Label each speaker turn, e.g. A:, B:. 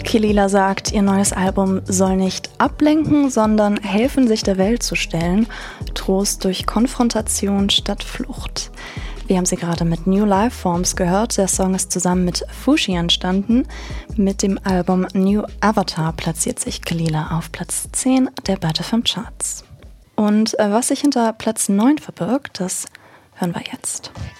A: Kelela sagt, ihr neues Album soll nicht ablenken, sondern helfen, sich der Welt zu stellen. Trost durch Konfrontation statt Flucht. Wir haben sie gerade mit New Life Forms gehört. Der Song ist zusammen mit Fushi entstanden. Mit dem Album New Avatar platziert sich Kelela auf Platz 10 der Bad FM Charts. Und was sich hinter Platz 9 verbirgt, das hören wir jetzt.